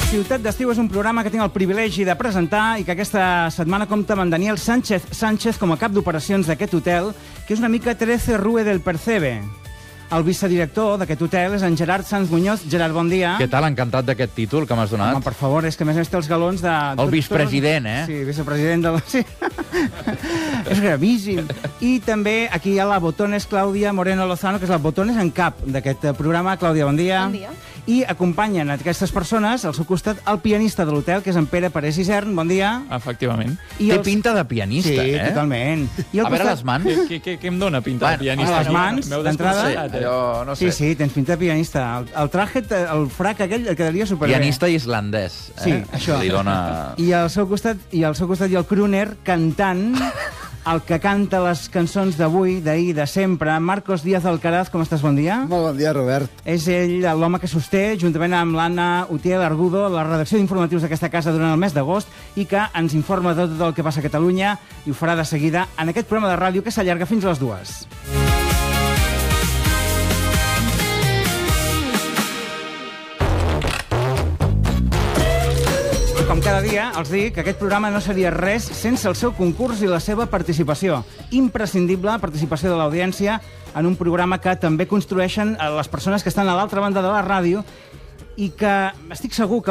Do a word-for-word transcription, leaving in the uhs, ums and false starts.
Ciutat d'Estiu és un programa que tinc el privilegi de presentar i que aquesta setmana compta amb en Daniel Sánchez Sánchez com a cap d'operacions d'aquest hotel, que és una mica trece Rue del Percebe. El vicedirector d'aquest hotel és en Gerard Sanz Muñoz. Gerard, bon dia. Què tal? Encantat d'aquest títol que m'has donat. Home, per favor, és que a més a més té els galons de... El vicepresident, eh? Sí, vicepresident del... Sí. És gravíssim. I també aquí hi ha la Botones Clàudia Moreno Lozano, que és la Botones en cap d'aquest programa. Clàudia, bon dia. Bon dia. I acompanyen aquestes persones al seu costat el pianista de l'hotel, que és en Pere Parés Isern. Bon dia. Efectivament. I Té els... pinta de pianista, sí, eh? Sí, totalment. I a veure les mans. Què, què, què em dona pinta Bueno, de pianista? a les mans, M'heu d'entrada. desconcertat, eh? Allò, no Sí, sé. sí, tens pinta de pianista. El, el traje, el frac aquell, el quedaria superbé. Pianista islandès. Eh? Sí, això. Li dona... I al seu costat i al seu costat hi ha el crooner cantant, el que canta les cançons d'avui, d'ahir, de sempre. Marcos Díaz Alcaraz, com estàs? Bon dia. Molt bon dia, Robert. És ell l'home que sosté, juntament amb l'Anna Utiel Argudo, la redacció d'informatius d'aquesta casa durant el mes d'agost i que ens informa de tot el que passa a Catalunya i ho farà de seguida en aquest programa de ràdio que s'allarga fins a les dues. Com cada dia, els dic que aquest programa no seria res sense el seu concurs i la seva participació. Imprescindible participació de l'audiència en un programa que també construeixen les persones que estan a l'altra banda de la ràdio i que estic segur que